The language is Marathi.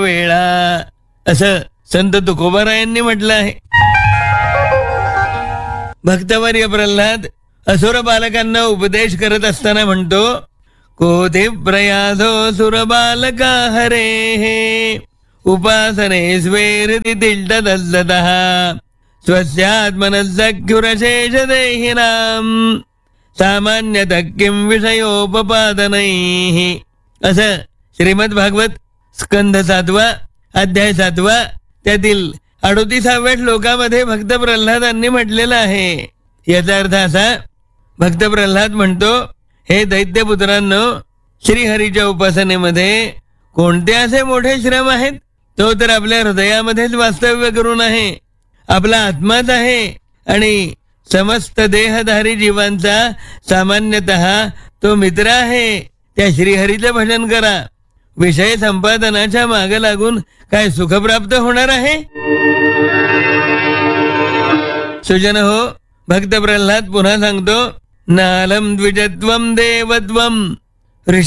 वेळा, असं संत तुकोबारायांनी म्हटलं आहे. भक्तवर्य प्रल्हाद असुर बालकांना उपदेश करत असताना म्हणतो, कोधी प्रयासो सुर बालका हरे हे उपासने स्वेरती तिष्ठदल्लतः स्वस्यात्मनस्सख्युरशेष देहिनाम सामान्यतः किं विषयोपपादनैः. असं श्रीमद भागवत स्कंध 7 अध्याय 7 त्यातील 38व्या श्लोकामध्ये भक्त प्रल्हादांनी म्हटलेलं आहे. याचा अर्थ असा, भक्त प्रल्हाद म्हणतो, हे दैत्यपुत्रांनो, श्रीहरीच्या उपासनेमध्ये कोणते असे मोठे श्रम आहेत? तो तर आपल्या हृदयामध्येच वास्तव्य करून आहे, आपला आत्माच आहे आणि समस्त देहधारी जीवांचा सामान्यतः तो मित्र आहे. त्या श्रीहरीचं भजन करा. विषय संपादनाच्या माग लागून काय सुख प्राप्त होणार आहे? सुजन हो, भक्त प्रल्हाद पुन्हा सांगतो, नालम द्विजत्वम देवत्वम